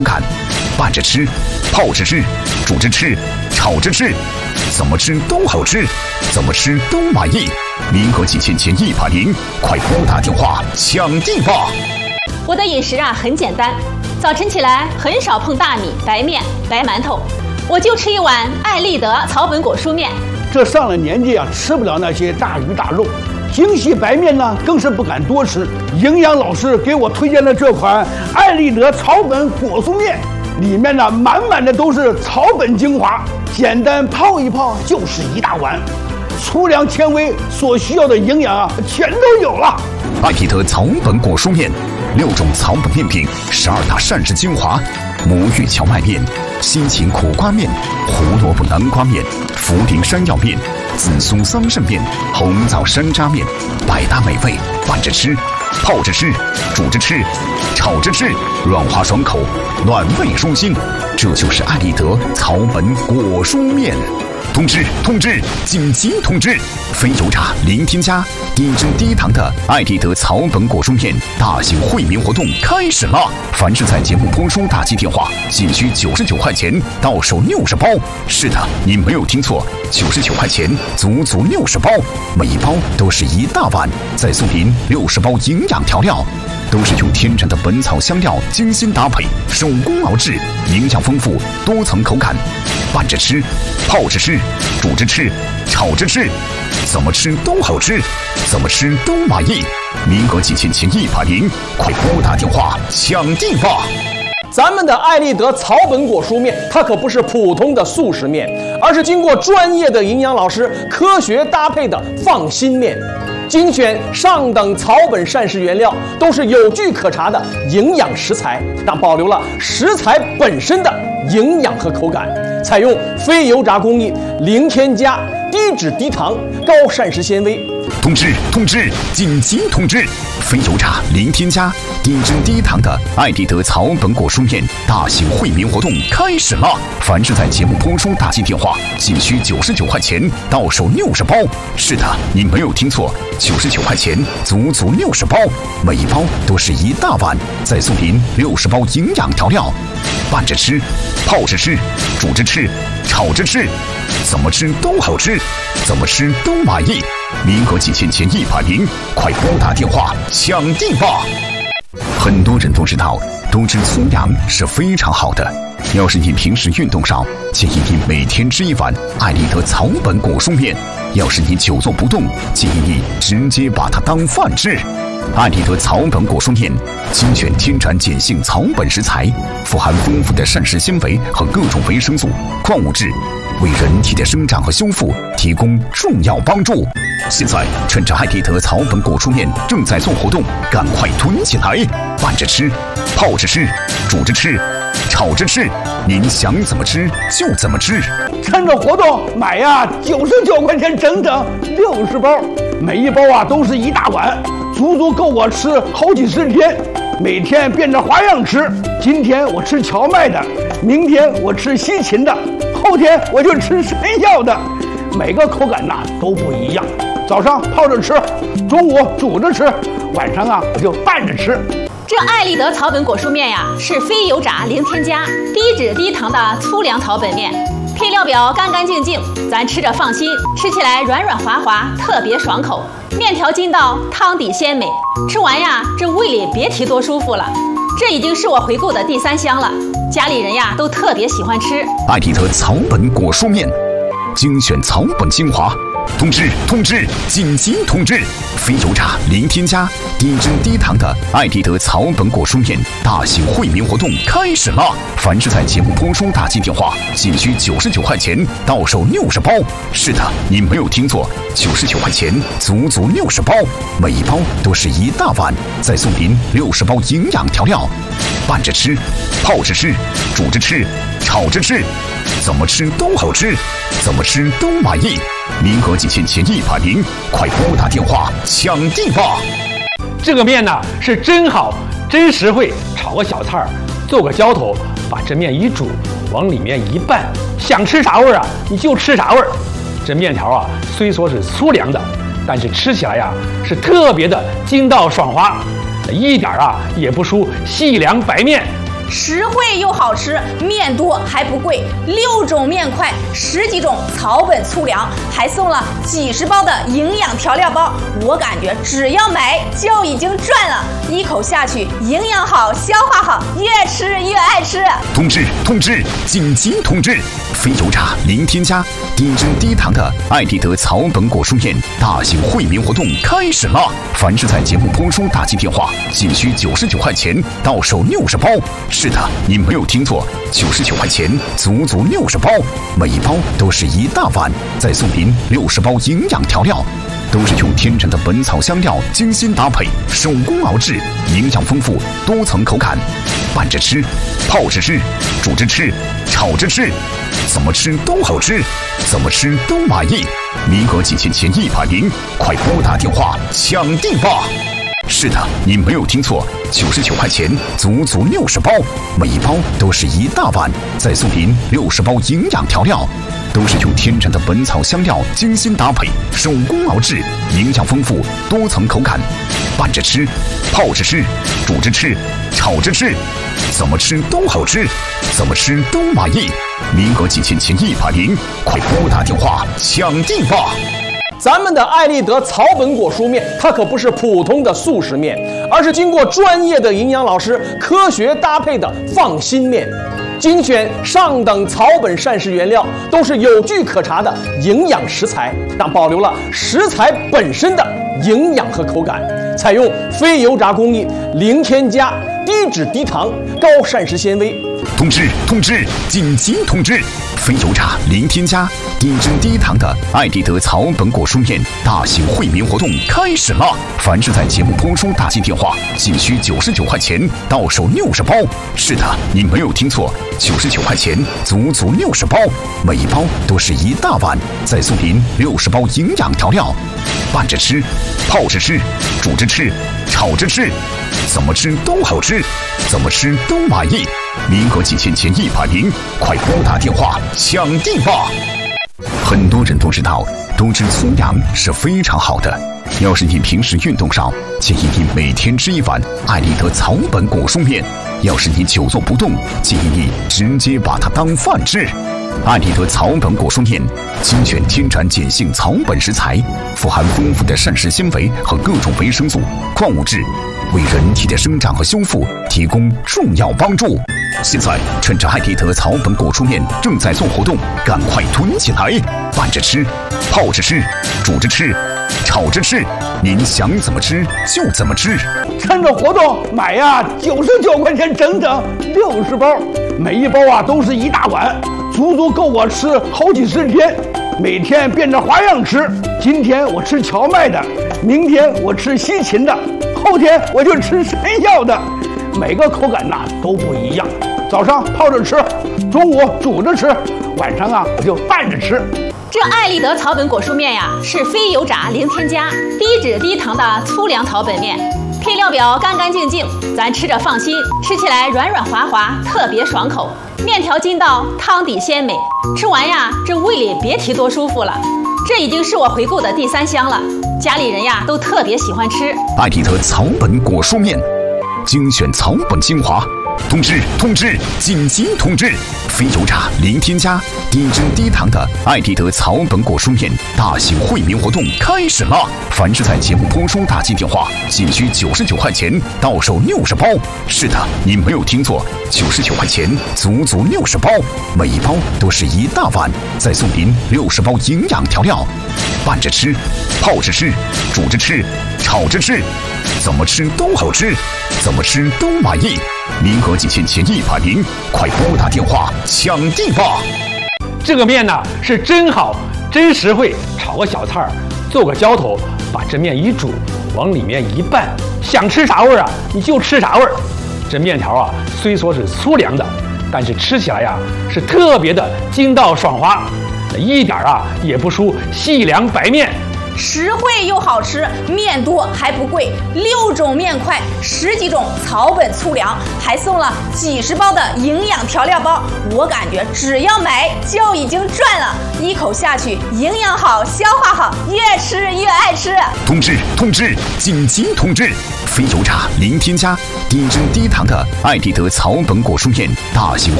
看，拌着吃，泡着吃，煮着吃，炒着吃，怎么吃都好吃，怎么吃都满意。民国几千前180，快拨打电话抢地吧！ 我的饮食很简单，早晨起来很少碰大米、白面、白馒头，我就吃一碗爱立德草本果蔬面。 这上了年纪吃不了那些大鱼大肉，精细白面呢更是不敢多吃。营养老师给我推荐的这款爱立德草本果蔬面，里面呢满满的都是草本精华，简单泡一泡就是一大碗，粗粮纤维所需要的营养全都有了。 爱立德草本果蔬面，6种草本面品，12大膳食精华：魔芋荞麦面、西芹苦瓜面、胡萝卜南瓜面、茯苓山药面、紫苏桑葚面、红枣山楂面，百搭美味，拌着吃，泡着吃，煮着吃，炒着吃，软滑爽口，暖胃舒心。这就是爱立德草本果蔬面。通知！紧急通知！非油炸零添加、低脂低糖的爱立德草本果蔬面大型惠民活动开始了！凡是在节目播出打击电话，仅需99块钱，到手60包。是的，你没有听错，99块钱，足足60包，每一包都是一大碗，再送您60包营养调料。都是用天然的本草香料精心搭配，手工熬制，营养丰富，多层口感。拌着吃，泡着吃，煮着吃，炒着吃，怎么吃都好吃，怎么吃都满意。民国几千前180，快拨打电话抢地吧！ 咱们的爱立德草本果蔬面，它可不是普通的速食面，而是经过专业的营养老师科学搭配的放心面。精选上等草本膳食原料，都是有据可查的营养食材，但保留了食材本身的营养和口感。采用非油炸工艺，零添加、低脂低糖、高膳食纤维。 通知！紧急通知！非油炸零添加、低脂低糖的爱立德草本果蔬面大型惠民活动开始了！凡是在节目播出打进电话，仅需99块钱，到手60包。是的，你没有听错，99块钱，足足60包，每一包都是一大碗，再送您60包营养调料。拌着吃，泡着吃，煮着吃，炒着吃，怎么吃都好吃，怎么吃都满意。民国几千前180，快拨打电话抢地吧！很多人都知道，多吃粗粮是非常好的。要是你平时运动少，建议你每天吃一碗爱立德草本果蔬面；要是你久坐不动，建议你直接把它当饭吃。爱立德草本果蔬面精选天然碱性草本食材，富含丰富的膳食纤维和各种维生素、矿物质，为人体的生长和修复提供重要帮助。现在趁着爱立德草本果蔬面正在做活动，赶快囤起来！拌着吃，泡着吃，煮着吃，炒着吃，您想怎么吃就怎么吃。 趁着活动买99块钱，整整60包，每一包都是一大碗，足足够我吃好几十天，每天变着花样吃。今天我吃荞麦的，明天我吃西芹的，后天我就吃山药的，每个口感都不一样。早上泡着吃，中午煮着吃，晚上我就拌着吃。 这爱立德草本果蔬面是非油炸零添加、低脂低糖的粗粮草本面，配料表干干净净，咱吃着放心，吃起来软软滑滑，特别爽口。面条筋道，汤底鲜美，吃完这胃里别提多舒服了。这已经是我回购的第3箱了，家里人都特别喜欢吃。 爱立德草本果蔬面，精选草本精华。通知！紧急通知！非油炸零添加、低脂低糖的爱立德草本果蔬面大型惠民活动开始了！凡是在节目播出打进电话，仅需99块钱，到手60包。是的，你没有听错，99块钱，足足60包，每一包都是一大碗，再送您60包营养调料。拌着吃，泡着吃，煮着吃，炒着吃，怎么吃都好吃，怎么吃都满意。民国几千前180，快拨打电话抢地吧！ 这个面是真好，真实惠，炒个小菜做个浇头，把这面一煮，往里面一拌，想吃啥味你就吃啥味。这面条虽说是粗粮的，但是吃起来是特别的筋道爽滑，一点也不输细粮白面。 实惠又好吃，面多还不贵，6种面块，10几种草本粗粮，还送了几十包的营养调料包。我感觉只要买就已经赚了，一口下去，营养好，消化好，越吃越爱吃。 通知，紧急通知！非油炸零添加、低脂低糖的爱立德草本果蔬面大型惠民活动开始了！凡是在节目播出打进电话，仅需99块钱，到手60包。是的，你没有听错，99块钱，足足60包，每一包都是一大碗，再送您60包营养调料。都是用天然的本草香料精心搭配，手工熬制，营养丰富，多层口感。拌着吃，泡着吃，煮着吃，炒着吃，怎么吃都好吃，怎么吃都满意。名额仅限前100名，快拨打电话抢订吧！是的，你没有听错，99块钱，足足60包，每一包都是一大碗，再送您60包营养调料。都是用天然的本草香料精心搭配，手工熬制，营养丰富，多层口感。拌着吃，泡着吃，煮着吃，炒着吃，怎么吃都好吃，怎么吃都满意。名额仅限前100名，快拨打电话抢订吧！ 咱们的爱立德草本果蔬面，它可不是普通的速食面，而是经过专业的营养老师科学搭配的放心面。精选上等草本膳食原料，都是有据可查的营养食材，但保留了食材本身的营养和口感。采用非油炸工艺，零添加，低脂低糖，高膳食纤维。 通知，紧急通知！非油炸零添加、低脂低糖的爱立德草本果蔬面大型惠民活动开始了！凡是在节目播出打进电话，仅需99块钱，到手60包。是的，你没有听错，99块钱，足足60包，每一包都是一大碗，再送您60包营养调料。拌着吃，泡着吃，煮着吃，炒着吃，怎么吃都好吃，怎么吃都满意。名额仅限前100名，快拨打电话抢订吧！很多人都知道，多吃粗粮是非常好的。要是你平时运动少，建议你每天吃1碗爱立德草本果蔬面；要是你久坐不动，建议你直接把它当饭吃。爱立德草本果蔬面精选天然碱性草本食材，富含丰富的膳食纤维和各种维生素、矿物质，为人体的生长和修复提供重要帮助。现在趁着爱立德草本果蔬面正在做活动，赶快囤起来！拌着吃，泡着吃，煮着吃，炒着吃，您想怎么吃就怎么吃。 趁着活动买呀，99块钱整整60包，每一包啊都是一大碗，足足够我吃好几十天。每天变着花样吃，今天我吃荞麦的，明天我吃西芹的，后天我就吃山药的，每个口感都不一样。早上泡着吃，中午煮着吃，晚上我就拌着吃。 这爱立德草本果蔬面呀，是非油炸零添加、低脂低糖的粗粮草本面，配料表干干净净，咱吃着放心，吃起来软软滑滑，特别爽口。面条筋道，汤底鲜美，吃完呀，这胃里别提多舒服了。这已经是我回购的第3箱了，家里人呀都特别喜欢吃。 爱立德草本果蔬面，精选草本精华。通知，紧急通知！非油炸零添加、低脂低糖的爱立德草本果蔬面大型惠民活动开始了！凡是在节目播出打进电话，仅需99块钱，到手60包。是的，你没有听错，99块钱，足足60包，每一包都是一大碗，再送您60包营养调料。拌着吃，泡着吃，煮着吃，炒着吃，怎么吃都好吃，怎么吃都满意。名额仅限前100名，快拨打电话抢订吧！ 这个面是真好，真实惠，炒个小菜，做个浇头，把这面一煮，往里面一拌，想吃啥味你就吃啥味。这面条虽说是粗粮的，但是吃起来是特别的筋道爽滑，一点也不输细粮白面。 实惠又好吃，面多还不贵，6种面块，10几种草本粗粮，还送了几10包的营养调料包。我感觉只要买就已经赚了，一口下去，营养好，消化好，越吃越爱吃。 通知，紧急通知！非油炸零添加，低脂低糖的爱立德草本果蔬面大型